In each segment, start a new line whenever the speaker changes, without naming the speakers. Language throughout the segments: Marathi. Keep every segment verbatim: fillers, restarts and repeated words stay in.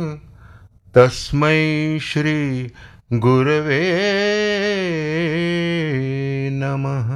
तस्मै श्री गुरवे नमः.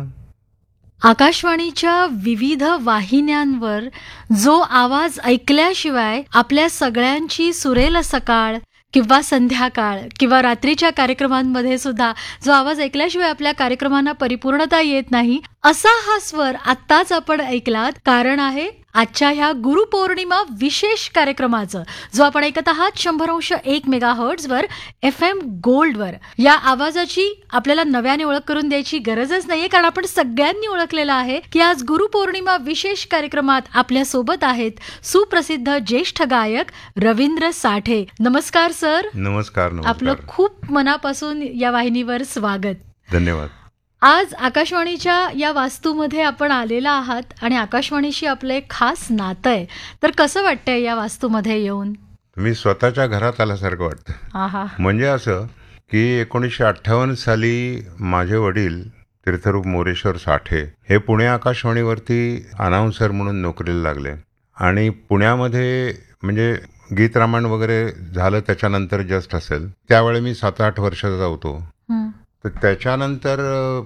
आकाशवाणीच्या विविध वाहिन्यांवर जो आवाज ऐकल्याशिवाय आपल्या सगळ्यांची सुरेल सकाळ किंवा संध्याकाळ किंवा रात्रीच्या कार्यक्रमांमध्ये सुद्धा जो आवाज ऐकल्याशिवाय आपल्या कार्यक्रमांना परिपूर्णता येत नाही, असा हा स्वर आत्ताच आपण ऐकलात. कारण आहे आजच्या ह्या गुरुपौर्णिमा विशेष कार्यक्रमाचं, जो आपण ऐकत आहात शंभर अंश एक मेगा हर्ट्झवर एफ एम गोल्डवर. या आवाजाची आपल्याला नव्याने ओळख करून द्यायची गरजच नाहीये, कारण आपण सगळ्यांनी ओळखलेलं आहे की आज गुरुपौर्णिमा विशेष कार्यक्रमात आपल्या सोबत आहेत सुप्रसिद्ध ज्येष्ठ गायक रवींद्र साठे. नमस्कार सर.
नमस्कार. नमस्कार.
आपलं खूप मनापासून या वाहिनीवर स्वागत.
धन्यवाद.
आज आकाशवाणीच्या या वास्तूमध्ये आपण आलेला आहात आणि आकाशवाणीशी आपलं एक खास नातं आहे, तर कसं वाटतंय या वास्तूमध्ये येऊन?
तुम्ही स्वतःच्या घरात आल्यासारखं वाटतं.
आहा.
म्हणजे असं की एकोणीसशे अठ्ठावन्न साली माझे वडील तीर्थरूप मोरेश्वर साठे हे पुणे आकाशवाणीवरती अनाउन्सर म्हणून नोकरीला लागले आणि पुण्यामध्ये म्हणजे गीत रामायण वगैरे झालं त्याच्यानंतर जस्ट असेल त्यावेळी मी सात आठ वर्षाचा होतो. तर त्याच्यानंतर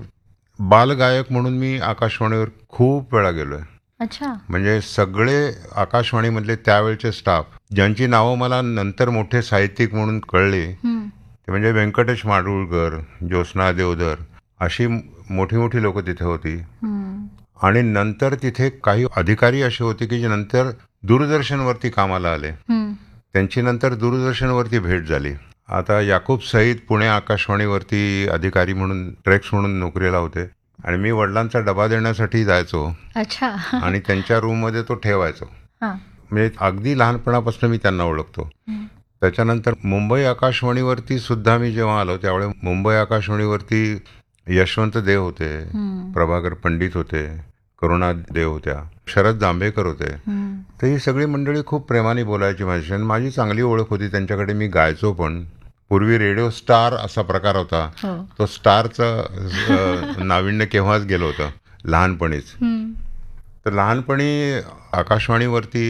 बालगायक म्हणून मी आकाशवाणीवर खूप वेळा गेलोय.
अच्छा.
म्हणजे सगळे आकाशवाणीमधले त्यावेळचे स्टाफ ज्यांची नावं मला नंतर मोठे साहित्यिक म्हणून कळली ते म्हणजे व्यंकटेश माडगूळकर, ज्योत्स्ना देवधर अशी मोठी मोठी लोक तिथे होती. आणि नंतर तिथे काही अधिकारी असे होते की जे नंतर दूरदर्शनवरती कामाला आले. त्यांची नंतर दूरदर्शनवरती भेट झाली. आता याकूब सईद पुणे आकाशवाणीवरती अधिकारी म्हणून ट्रेक्स म्हणून नोकरीला होते आणि मी वडिलांचा डबा देण्यासाठी जायचो.
अच्छा.
आणि त्यांच्या रूममध्ये तो ठेवायचो. म्हणजे अगदी लहानपणापासून मी त्यांना ओळखतो. त्याच्यानंतर मुंबई आकाशवाणीवरती सुद्धा मी जेव्हा आलो त्यावेळी मुंबई आकाशवाणीवरती यशवंत देव होते, प्रभाकर पंडित होते, करुणा देव होत्या, शरद जांभेकर होते. तर ही सगळी मंडळी खूप प्रेमाने बोलायची माझी आणि माझी चांगली ओळख होती त्यांच्याकडे. मी गायचो पण. पूर्वी रेडिओ स्टार असा प्रकार होता. तो स्टारचं नाविन्य केव्हाच गेलं होतं लहानपणीच. तर लहानपणी आकाशवाणीवरती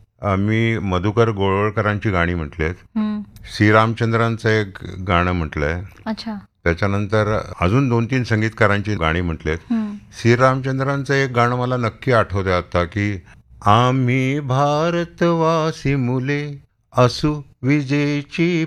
मी मधुकर गोळवळकरांची गाणी म्हटलेत, श्रीरामचंद्रांचं एक गाणं म्हटलंय.
अच्छा.
त्याच्यानंतर अजून दोन तीन संगीतकारांची गाणी म्हटलेत. श्रीरामचंद्रांचं एक गाणं मला नक्की आठवतंय आता की आम्ही भारतवासी मुले असू विजेची